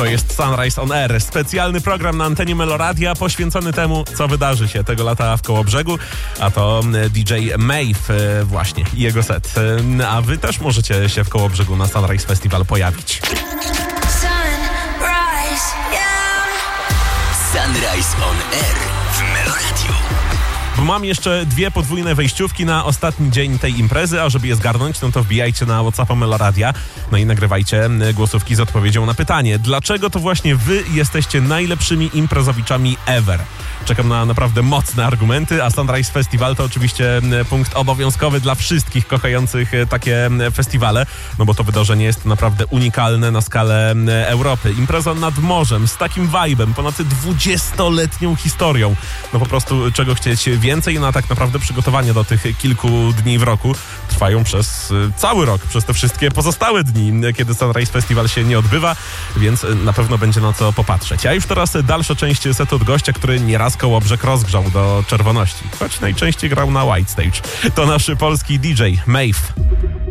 To jest Sunrise on Air, specjalny program na antenie Meloradia poświęcony temu, co wydarzy się tego lata w Kołobrzegu, a to DJ Maeve właśnie i jego set. A wy też możecie się w Kołobrzegu na Sunrise Festival pojawić. Sunrise on Air w Meloradiu. Bo mam jeszcze 2 podwójne wejściówki na ostatni dzień tej imprezy, a żeby je zgarnąć, no to wbijajcie na WhatsAppa Meloradia, no i nagrywajcie głosówki z odpowiedzią na pytanie. Dlaczego to właśnie wy jesteście najlepszymi imprezowiczami ever? Czekam na naprawdę mocne argumenty, a Sunrise Festival to oczywiście punkt obowiązkowy dla wszystkich kochających takie festiwale, no bo to wydarzenie jest naprawdę unikalne na skalę Europy. Impreza nad morzem, z takim vibe'em, ponad 20-letnią historią. No po prostu czego chcieć więcej, no a tak naprawdę przygotowania do tych kilku dni w roku trwają przez cały rok, przez te wszystkie pozostałe dni, kiedy Sunrise Festival się nie odbywa, więc na pewno będzie na co popatrzeć. A już teraz dalsza część setu od gościa, który nieraz Kołobrzeg rozgrzał do czerwoności, choć najczęściej grał na White Stage. To nasz polski DJ Maeve.